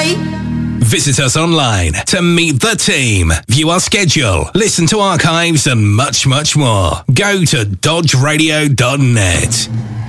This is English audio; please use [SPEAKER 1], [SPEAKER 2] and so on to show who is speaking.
[SPEAKER 1] day.
[SPEAKER 2] Visit us online to meet the team, view our schedule, listen to archives and much, much more. Go to dodgeradio.net.